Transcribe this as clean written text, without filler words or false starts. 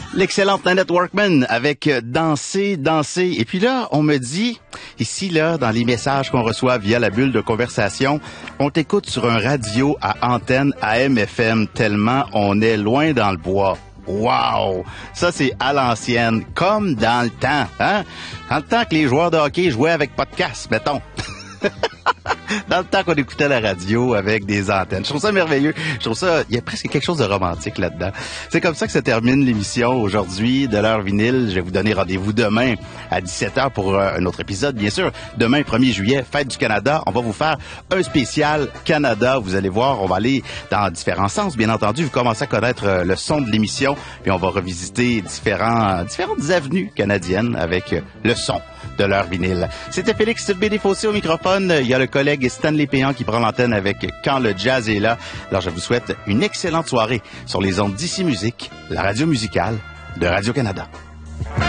L'excellente Nanette Workman avec Danser, danser. Et puis là, on me dit, ici, là, dans les messages qu'on reçoit via la bulle de conversation, on t'écoute sur un radio à antenne AM/FM tellement on est loin dans le bois. Wow! Ça, c'est à l'ancienne, comme dans le temps, hein? Dans le temps que les joueurs de hockey jouaient avec podcast, mettons. Dans le temps qu'on écoutait la radio avec des antennes. Je trouve ça merveilleux. Je trouve ça, il y a presque quelque chose de romantique là-dedans. C'est comme ça que se termine l'émission aujourd'hui de l'heure vinyle. Je vais vous donner rendez-vous demain à 17h pour un autre épisode, bien sûr. Demain, 1er juillet, Fête du Canada. On va vous faire un spécial Canada. Vous allez voir, on va aller dans différents sens, bien entendu. Vous commencez à connaître le son de l'émission, puis on va revisiter différentes avenues canadiennes avec le son de l'heure vinyle. C'était Félix Bédéfossé au microphone. Il y a le collègue Stanley Péan qui prend l'antenne avec Quand le jazz est là. Alors, je vous souhaite une excellente soirée sur les ondes d'Ici Musique, la radio musicale de Radio-Canada.